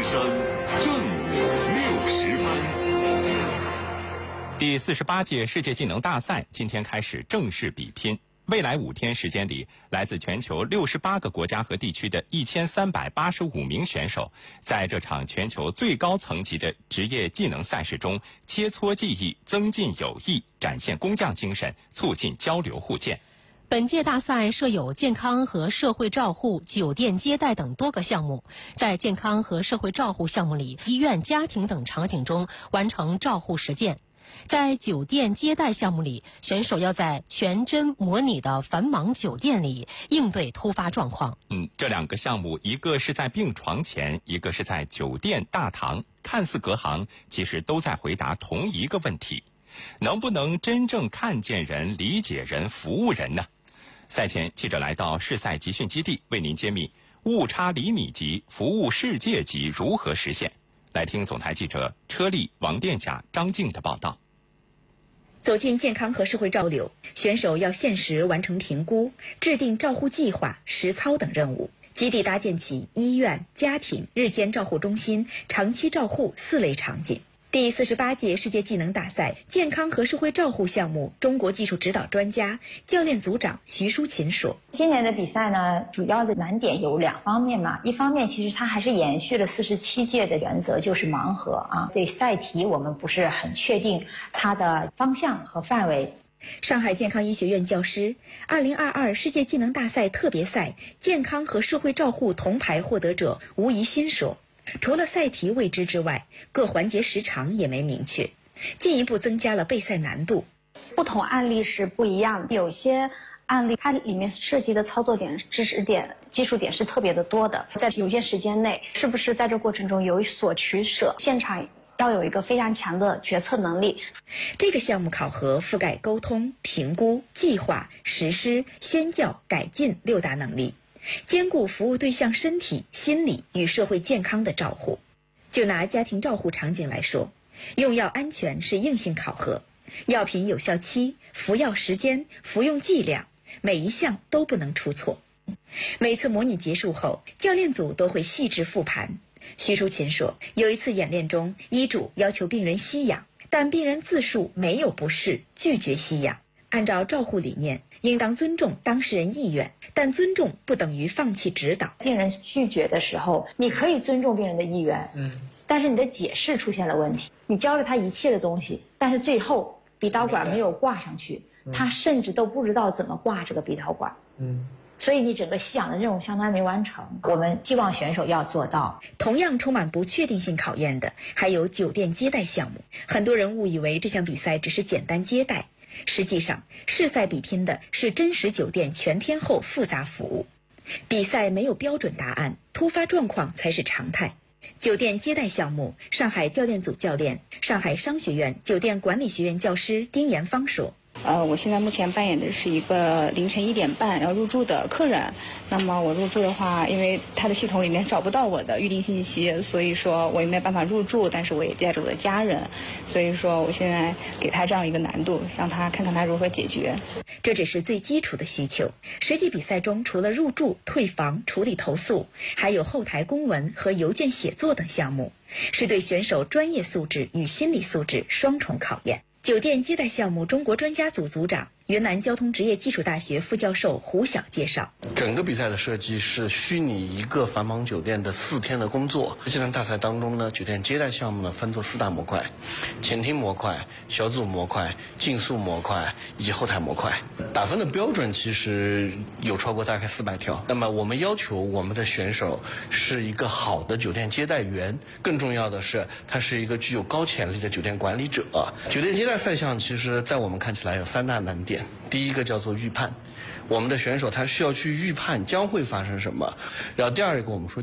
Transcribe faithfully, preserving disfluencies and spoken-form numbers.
声正午六十分。 第四十八届世界技能大赛今天开始正式比拼。未来五天时间里，来自全球六十八个国家和地区的一千三百八十五名选手，在这场全球最高层级的职业技能赛事中切磋技艺，增进友谊，展现工匠精神，促进交流互鉴。 本届大赛设有健康和社会照护、酒店接待等多个项目。在健康和社会照护项目里，医院、家庭等场景中完成照护实践。在酒店接待项目里，选手要在全真模拟的繁忙酒店里应对突发状况。 嗯，这两个项目，一个是在病床前，一个是在酒店大堂，看似隔行，其实都在回答同一个问题：能不能真正看见人、理解人、服务人呢？赛前，记者来到市赛集训基地，为您揭秘误差厘米级、服务世界级如何实现。来听总台记者车丽、王殿甲、张静的报道。 走进健康和社会照流，选手要限时完成评估、制定照护计划、实操等任务。基地搭建起医院、家庭、日间照护中心、长期照护四类场景。第四十八届世界技能大赛健康和社会照护项目中国技术指导专家、教练组长徐淑琴说：“ 今年的比赛呢，主要的难点有两方面嘛。一方面，其实它还是延续了四十七届的原则，就是盲盒啊。对赛题我们不是很确定它的方向和范围。” 上海健康医学院教师，二零二二世界技能大赛特别赛健康和社会照护铜牌获得者吴怡欣说：“除了赛题未知之外，各环节时长也没明确，进一步增加了备赛难度。 不同案例是不一样的，有些案例它里面涉及的操作点、知识点、技术点是特别的多的，在有限时间内，是不是在这过程中有所取舍？现场要有一个非常强的决策能力。” 这个项目考核覆盖沟通、评估、计划、实施、宣教、改进六大能力，兼顾服务对象身体、心理与社会健康的照护。就拿家庭照护场景来说，用药安全是硬性考核，药品有效期、服药时间、服用剂量，每一项都不能出错。每次模拟结束后，教练组都会细致复盘。徐淑琴说，有一次演练中，医嘱要求病人吸氧，但病人自述没有不适，拒绝吸氧。按照照护理念，应当尊重当事人意愿，但尊重不等于放弃指导。 病人拒绝的时候，你可以尊重病人的意愿，嗯，但是你的解释出现了问题。你教了他一切的东西，但是最后鼻导管没有挂上去，嗯、他甚至都不知道怎么挂这个鼻导管，嗯。所以你整个吸氧的任务相当于没完成。我们希望选手要做到。 同样充满不确定性考验的还有酒店接待项目。很多人误以为这项比赛只是简单接待，实际上试赛比拼的是真实酒店全天候复杂服务。比赛没有标准答案，突发状况才是常态。酒店接待项目，上海教练组教练、上海商学院酒店管理学院教师丁延芳说： 呃，我现在目前扮演的是一个凌晨一点半要入住的客人。那么我入住的话，因为他的系统里面找不到我的预订信息，所以说我也没有办法入住，但是我也带着我的家人，所以说我现在给他这样一个难度，让他看看他如何解决。 这只是最基础的需求。实际比赛中，除了入住、退房、处理投诉，还有后台公文和邮件写作等项目，是对选手专业素质与心理素质双重考验。酒店接待项目中国专家组组长、云南交通职业技术大学副教授胡晓介绍， 整个比赛的设计是虚拟一个繁忙酒店的四天的工作。这场大赛当中呢，酒店接待项目呢分作四大模块：前厅模块、小组模块、竞速模块以及后台模块。打分的标准其实有超过大概四百条。那么我们要求我们的选手是一个好的酒店接待员，更重要的是他是一个具有高潜力的酒店管理者。酒店接待赛项其实在我们看起来有三大难点。第一个叫做预判，我们的选手他需要去预判将会发生什么。然后第二个我们说